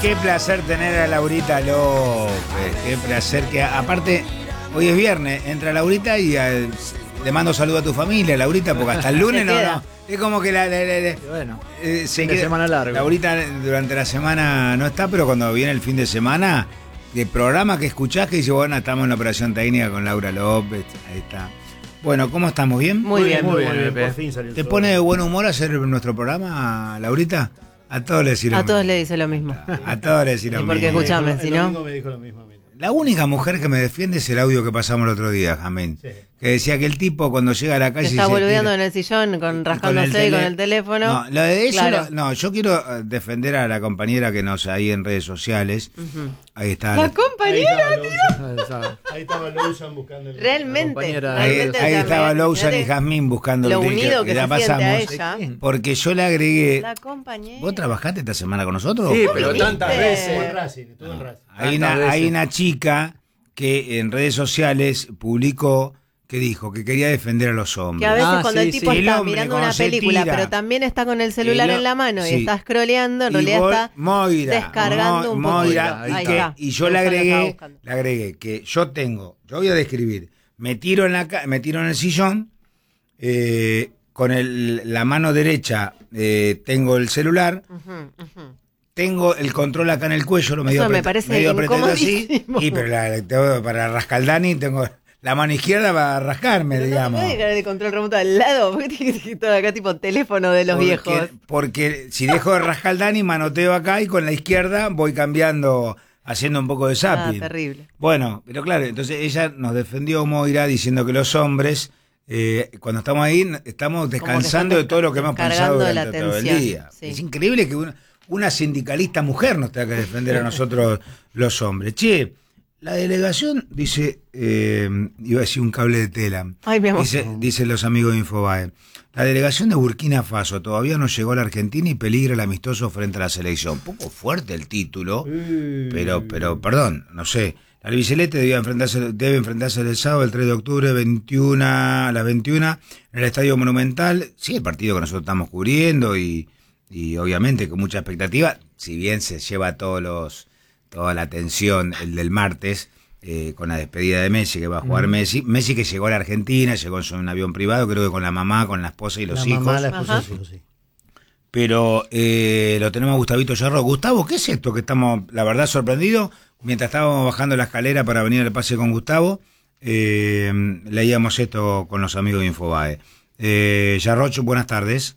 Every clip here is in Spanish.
Qué placer tener a Laurita López, qué placer que aparte hoy es viernes, entra Laurita y le mando saludo a tu familia, Laurita, porque hasta el lunes no, es como que bueno, se fin de semana largo. Laurita durante la semana no está, pero cuando viene el fin de semana, el programa que escuchás que dice, bueno, estamos en la operación técnica con Laura López, ahí está. Bueno, ¿cómo estamos? ¿Bien? Muy bien, por fin salió el ¿Te sol. pone de buen humor hacer nuestro programa, Laurita? A todos les A todos le dice lo mismo. A todos les decís lo Y porque mismo. escuchame, El si no. domingo me dijo lo mismo a mí. La única mujer que me defiende es el audio que pasamos el otro día, Jamín. Sí. Que decía que el tipo cuando llega a la Que calle está se boludeando tira- en el sillón, con rascándose el con tele- el teléfono. No, lo de eso, Claro. no, yo quiero defender a la compañera que nos ahí en redes sociales. Ujú. Ahí está. La compañera, Ahí estaba Lousan buscando el... realmente. compañera. Ahí, realmente ahí también, estaba Lousan y fíjate Jazmín buscando lo el link unido que la se siente a pasamos. ella. Porque yo le agregué. La compañera. ¿Vos trabajaste esta semana con nosotros? Sí, ¿O pero viniste? tantas Estuvo en veces. Racing, estuvo en Racing. Hay Tantas hay veces. una chica que en redes sociales publicó que dijo que quería defender a los hombres. Que a veces Ah, cuando sí, el tipo sí. El está hombre, mirando cuando una se película, tira, pero también está con el celular el- en la mano sí. y está scrolleando, en Y realidad vos, está Moira, descargando un poco. Moira, Ahí y, está. y yo le Estaba agregué buscando. que yo voy a describir, me tiro en el sillón, con la mano derecha tengo el celular, Ujú, ujú. tengo el control acá en el cuello, lo medio, Eso me parece medio apretado así, incomodísimo. y pero para rascar Dani tengo la mano izquierda para rascarme, Pero no te digamos. puedes dejar el control remoto al lado, porque tienes que todo acá tipo teléfono de los viejos. Porque si dejo de rascar Dani, manoteo acá y con la izquierda voy cambiando, haciendo un poco de Ah, zapping. terrible. Bueno, pero claro, entonces ella nos defendió, Moira, diciendo que los hombres, cuando estamos ahí, estamos descansando de todo lo que hemos pensado descargando la durante todo el tensión, día. sí. Es increíble que una sindicalista mujer nos tenga que defender a nosotros los hombres. Che, la delegación dice, iba a decir un cable de tela, Ay, mi amor. dicen los amigos de Infobae. La delegación de Burkina Faso todavía no llegó a la Argentina y peligra el amistoso frente a la selección. Un poco fuerte el título, pero perdón, no sé. La albiceleste debe enfrentarse el sábado, el 3 de octubre, a las 21, en el Estadio Monumental. Sí, el partido que nosotros estamos cubriendo y obviamente con mucha expectativa, si bien se lleva toda la atención el del martes, con la despedida de Messi, que va a jugar Messi que llegó a la Argentina, llegó en un avión privado, creo que con la mamá, con la esposa y los hijos. Mamá, la esposa Ajá. y los hijos, sí. Pero lo tenemos a Gustavito Yarro. Gustavo, ¿qué es esto que estamos, la verdad, sorprendidos? Mientras estábamos bajando la escalera para venir al pase con Gustavo, leíamos esto con los amigos de Infobae. Yarrocho, buenas tardes.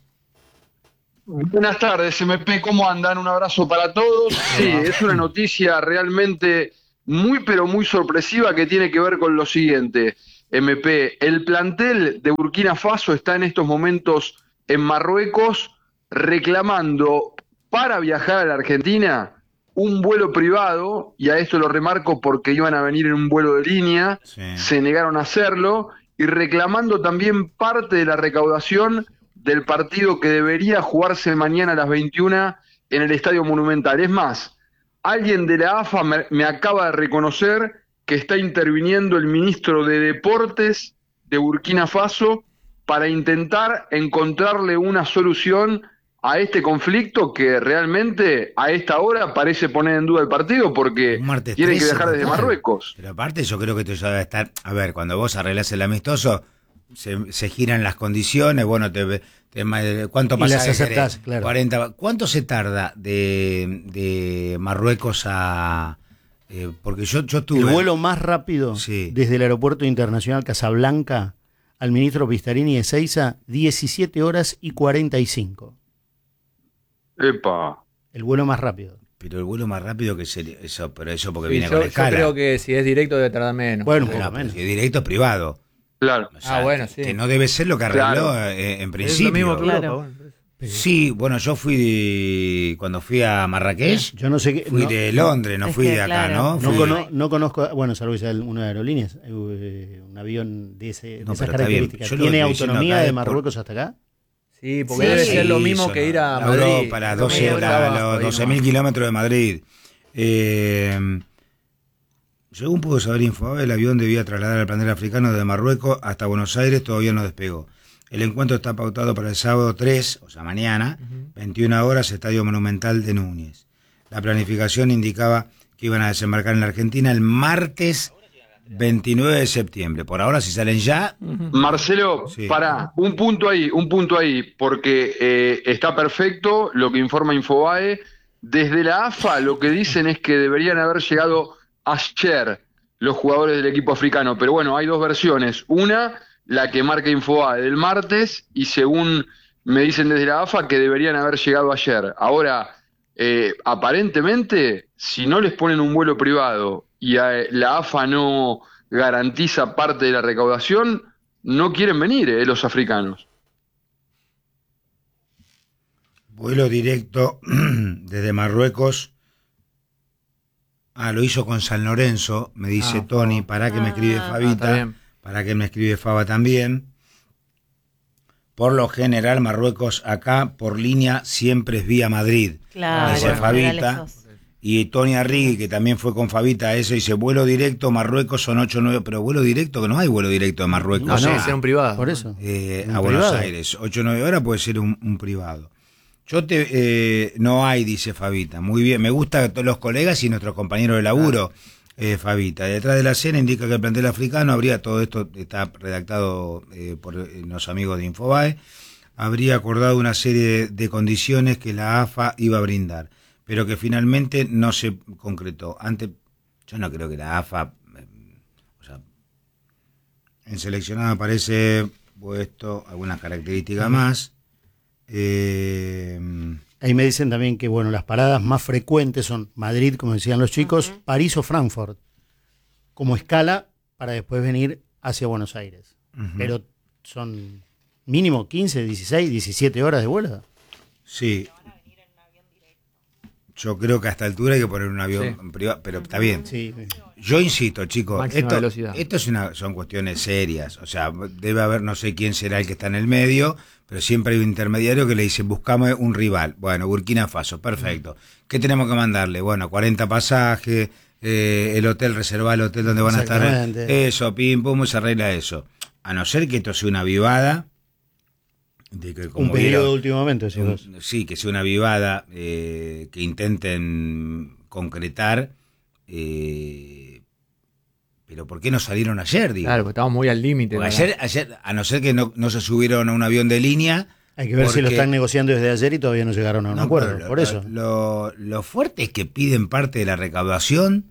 Buenas tardes, MP, ¿cómo andan? Un abrazo para todos. Sí, es una noticia realmente muy, pero muy sorpresiva que tiene que ver con lo siguiente, MP. El plantel de Burkina Faso está en estos momentos en Marruecos reclamando para viajar a la Argentina un vuelo privado, y a esto lo remarco porque iban a venir en un vuelo de línea, Sí. se negaron a hacerlo, y reclamando también parte de la recaudación del partido que debería jugarse mañana a las 21 en el Estadio Monumental. Es más, alguien de la AFA me acaba de reconocer que está interviniendo el ministro de Deportes de Burkina Faso para intentar encontrarle una solución a este conflicto que realmente a esta hora parece poner en duda el partido porque Un martes tienen que 13, viajar desde total. Marruecos. Pero aparte yo creo que esto ya debe estar, a ver, cuando vos arreglás el amistoso, se giran las condiciones, bueno, ¿cuánto Y pasa? las aceptás, claro. 40, ¿cuánto se tarda de Marruecos a... porque yo tuve... El vuelo más rápido Sí. desde el aeropuerto internacional Casablanca al ministro Pistarini de Seiza, 17 horas y 45. Epa. El vuelo más rápido. Pero el vuelo más rápido que sería eso, pero eso porque Sí, viene yo, con yo escala. creo que si es directo debe tardar menos. Bueno, un Bueno, poco pero menos. si es directo es privado. Claro. O sea, bueno, sí. Que no debe ser lo que arregló Claro. En Es principio. lo mismo que Claro. Europa, bueno. Sí, bueno, yo cuando fui a Marrakech, Yo no sé qué. fui no, de Londres, no Es fui que, de acá, claro. ¿no? no, Fui- no conozco, bueno, salvo que sea una de aerolíneas, un avión de esas No, pero está bien. características. Yo lo ¿Tiene que estoy diciendo autonomía acá de es Marruecos hasta acá? Sí, porque Sí. debe ser lo Sí, mismo son que ir a la Madrid. Europa, las 12, Como los ir 12.000 kilómetros de Madrid. Según pudo saber Infobae, el avión debía trasladar al planeta africano de Marruecos hasta Buenos Aires, todavía no despegó. El encuentro está pautado para el sábado 3, o sea, mañana, 21 horas, Estadio Monumental de Núñez. la planificación indicaba que iban a desembarcar en la Argentina el martes 29 de septiembre. Por ahora, si salen ya... Marcelo, Sí. pará, un punto ahí, porque está perfecto lo que informa Infobae. Desde la AFA lo que dicen es que deberían haber llegado ayer los jugadores del equipo africano, pero bueno, hay dos versiones. Una, la que marca Infobae del martes, y según me dicen desde la AFA que deberían haber llegado ayer. Ahora, aparentemente, si no les ponen un vuelo privado y la AFA no garantiza parte de la recaudación, no quieren venir los africanos. Vuelo directo desde Marruecos. Lo hizo con San Lorenzo, me dice Tony, para que me escribe está Fabita, bien. para que me escribe Faba también. Por lo general, Marruecos acá, por línea, siempre es vía Madrid. Claro, Dice bueno, Fabita. dale esos. Y Tony Arrigui, que también fue con Fabita, eso dice, vuelo directo, Marruecos son 8 o 9, pero vuelo directo, que no hay vuelo directo de Marruecos. No, tiene que ser un privado. Por eso. A Un Buenos privado. Aires. 8 o 9 horas puede ser un privado. No hay, dice Fabita. Muy bien, me gusta todos los colegas y nuestros compañeros de laburo, Fabita. Detrás de la escena indica que el plantel africano habría, todo esto está redactado por los amigos de Infobae, habría acordado una serie de condiciones que la AFA iba a brindar, pero que finalmente no se concretó. Yo no creo que la AFA, o sea, en seleccionado aparece puesto algunas características más. Ahí me dicen también que bueno, las paradas más frecuentes son Madrid, como decían los chicos, París o Frankfurt, como escala para después venir hacia Buenos Aires. Pero son mínimo 15, 16, 17 horas de vuelo. Sí. Yo creo que a esta altura hay que poner un avión privado, pero está bien. Sí. Yo insisto, chicos, Máxima velocidad. esto son cuestiones serias. O sea, debe haber, no sé quién será el que está en el medio, pero siempre hay un intermediario que le dice, buscame un rival. Bueno, Burkina Faso, perfecto. ¿Qué tenemos que mandarle? Bueno, 40 pasajes, el hotel, reservar el hotel donde van a estar. Exactamente. Eso, pim, pum, se arregla eso. A no ser que esto sea una vivada. De que, como Un pedido vieron, de último momento, decís vos. sí, que sea una vivada, que intenten concretar, pero ¿por qué no salieron ayer? Digo? Claro, porque estamos muy al límite. Porque ¿no? ayer, a no ser que no se subieron a un avión de línea. Hay que ver si lo porque- están negociando desde ayer y todavía no llegaron a un No, acuerdo. pero Por eso. Lo fuerte es que piden parte de la recaudación.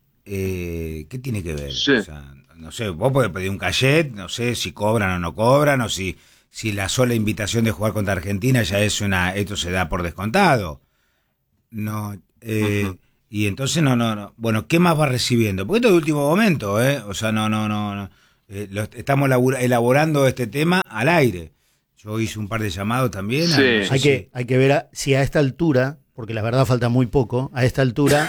¿Qué tiene que ver? Sí. O sea, no sé, vos podés pedir un cachet, no sé si cobran o no cobran, o si la sola invitación de jugar contra Argentina ya es esto se da por descontado. No, y entonces no. Bueno, ¿qué más va recibiendo? Porque esto es de último momento, o sea, no. Estamos elaborando este tema al aire. Yo hice un par de llamados también. Sí. Hay que ver si a esta altura, porque la verdad falta muy poco, a esta altura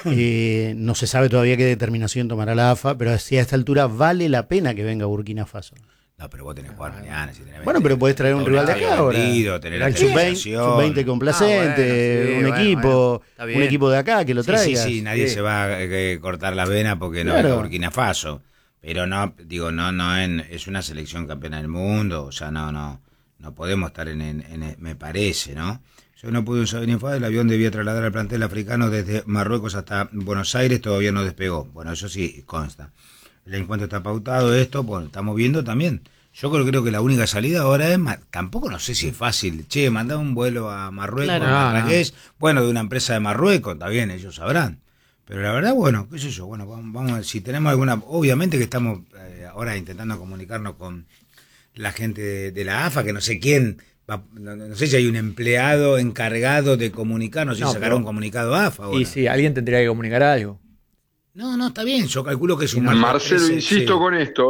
no se sabe todavía qué determinación tomará la AFA, pero si a esta altura vale la pena que venga Burkina Faso. No, pero vos tenés que jugar mañana. Si tenés Bueno, pero podés traer un rival de acá ahora. Tener El sub-20 complacente, bueno, sí, un está bien. equipo de acá que lo traiga. Sí, nadie se va a cortar las venas porque no Claro. es Burkina Faso. Pero no, digo, es una selección campeona del mundo, o sea, no podemos estar me parece, ¿no? Yo no pude usar el avión debía trasladar al plantel africano desde Marruecos hasta Buenos Aires, todavía no despegó. Bueno, eso sí consta. El encuentro está pautado, bueno, estamos viendo también. Yo creo que la única salida ahora es, tampoco no sé si es fácil. Che, mandá un vuelo a Marruecos, Claro. a Marrakech, bueno, de una empresa de Marruecos, está bien, ellos sabrán. Pero la verdad, bueno, qué sé yo, bueno, vamos a ver si tenemos alguna, obviamente que estamos ahora intentando comunicarnos con la gente de la AFA, que no sé quién, no sé si hay un empleado encargado de comunicar, no sé si sacaron un comunicado AFA ahora. Y sí, alguien tendría que comunicar algo. No, está bien, yo calculo que es un Marcelo, insisto con esto,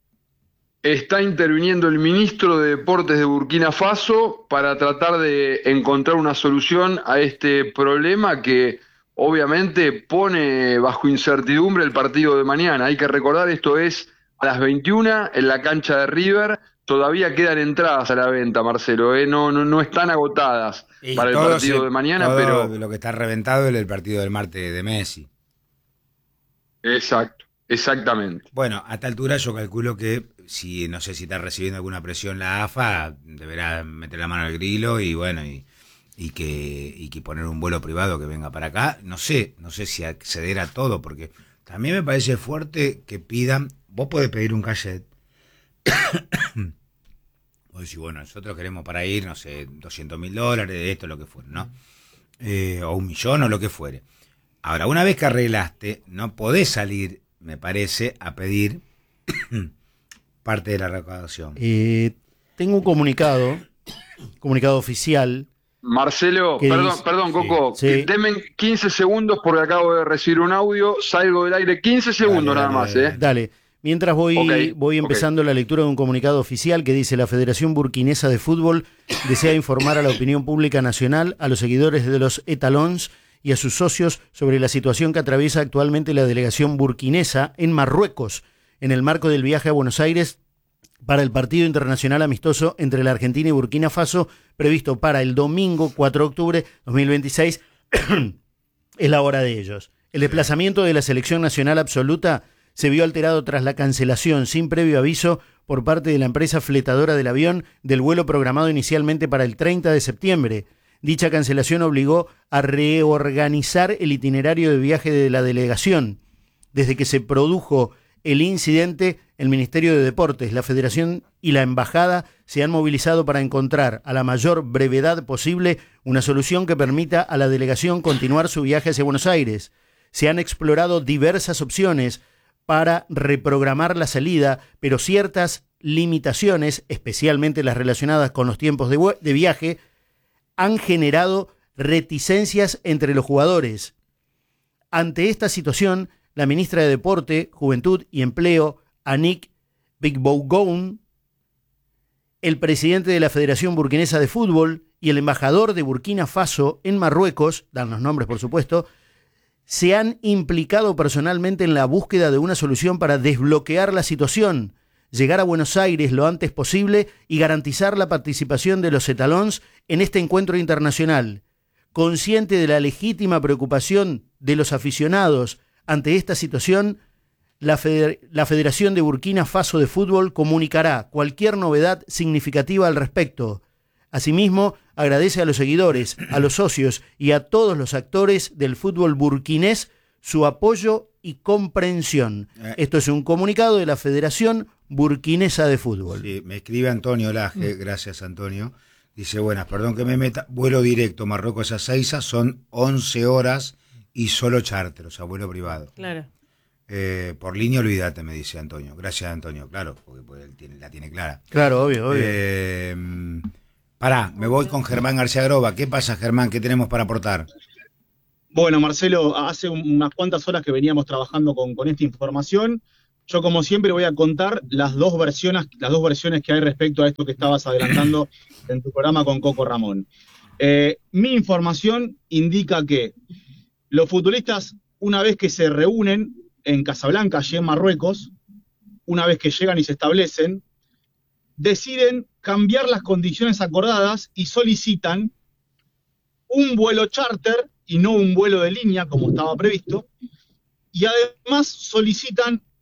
está interviniendo el ministro de Deportes de Burkina Faso para tratar de encontrar una solución a este problema que obviamente pone bajo incertidumbre el partido de mañana. Hay que recordar, esto es a las 21 en la cancha de River. Todavía quedan entradas a la venta, Marcelo, no están agotadas Y para el todo partido de mañana, todo pero lo que está reventado es el partido del martes de Messi. exacto, exactamente. Bueno, a esta altura yo calculo que si no sé si está recibiendo alguna presión la AFA, deberá meter la mano al grilo y bueno, y y que poner un vuelo privado que venga para acá. No sé si acceder a todo, porque también me parece fuerte que pidan, vos podés pedir un cachet. Vos decís, bueno, nosotros queremos para ir, no sé, $200.000, esto, lo que fuere, ¿no? O 1.000.000 o lo que fuere. Ahora, una vez que arreglaste, no podés salir, me parece, a pedir parte de la recaudación. Tengo un comunicado oficial. Marcelo, perdón, Coco, sí. Denme 15 segundos porque acabo de recibir un audio, salgo del aire, 15 segundos nada más. Dale. Mientras voy empezando la lectura de un comunicado oficial que dice: la Federación Burkinesa de Fútbol desea informar a la opinión pública nacional, a los seguidores de los Etalons y a sus socios sobre la situación que atraviesa actualmente la delegación burkinesa en Marruecos, en el marco del viaje a Buenos Aires para el partido internacional amistoso entre la Argentina y Burkina Faso, previsto para el domingo 4 de octubre 2026. Es la hora de ellos. El desplazamiento de la selección nacional absoluta se vio alterado tras la cancelación sin previo aviso por parte de la empresa fletadora del avión del vuelo programado inicialmente para el 30 de septiembre. Dicha cancelación obligó a reorganizar el itinerario de viaje de la delegación. Desde que se produjo el incidente, el Ministerio de Deportes, la Federación y la Embajada se han movilizado para encontrar a la mayor brevedad posible una solución que permita a la delegación continuar su viaje hacia Buenos Aires. Se han explorado diversas opciones para reprogramar la salida, pero ciertas limitaciones, especialmente las relacionadas con los tiempos de viaje, han generado reticencias entre los jugadores. Ante esta situación, la ministra de Deporte, Juventud y Empleo, Annick Bigbogoun, el presidente de la Federación Burkinesa de Fútbol y el embajador de Burkina Faso en Marruecos, dan los nombres por supuesto, se han implicado personalmente en la búsqueda de una solución para desbloquear la situación, llegar a Buenos Aires lo antes posible y garantizar la participación de los Etalons en este encuentro internacional. Consciente de la legítima preocupación de los aficionados ante esta situación, la Federación de Burkina Faso de Fútbol comunicará cualquier novedad significativa al respecto. Asimismo, agradece a los seguidores, a los socios y a todos los actores del fútbol burkinés su apoyo y comprensión. Esto es un comunicado de la Federación Burkinesa de Fútbol. Sí, me escribe Antonio Laje, gracias Antonio. Dice, buenas, perdón que me meta, vuelo directo Marruecos a Seiza, son 11 horas y solo charter, o sea, vuelo privado. Claro. Por línea, olvídate, me dice Antonio. Gracias, Antonio, claro, porque él la tiene clara. Claro, obvio. Pará, me voy con Germán García Groba. ¿Qué pasa, Germán? ¿Qué tenemos para aportar? Bueno, Marcelo, hace unas cuantas horas que veníamos trabajando con esta información. Yo, como siempre, voy a contar las dos versiones que hay respecto a esto que estabas adelantando en tu programa con Coco Ramón. Mi información indica que los futbolistas, una vez que se reúnen en Casablanca, allí en Marruecos, una vez que llegan y se establecen, deciden cambiar las condiciones acordadas y solicitan un vuelo charter y no un vuelo de línea como estaba previsto, y además solicitan